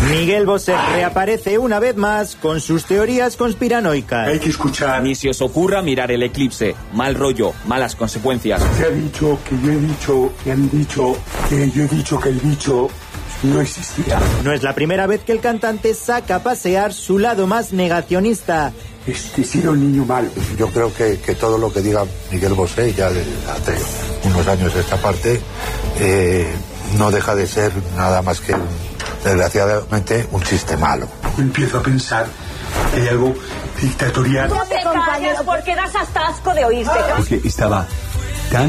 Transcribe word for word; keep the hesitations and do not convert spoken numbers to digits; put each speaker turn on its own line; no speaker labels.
Miguel Bosé reaparece una vez más con sus teorías conspiranoicas.
Hay que escuchar.
Ni se os ocurra mirar el eclipse. Mal rollo, malas consecuencias.
Se ha dicho que yo he dicho, que han dicho, que yo he dicho que el bicho no existía.
No es la primera vez que el cantante saca a pasear su lado más negacionista.
Este sí era un niño malo.
Yo creo que, que todo lo que diga Miguel Bosé, ya de, hace unos años de esta parte, eh, no deja de ser nada más que, desgraciadamente, un chiste malo.
Empiezo a pensar que hay algo dictatorial.
No te calles porque das hasta asco de oírte.
Porque estaba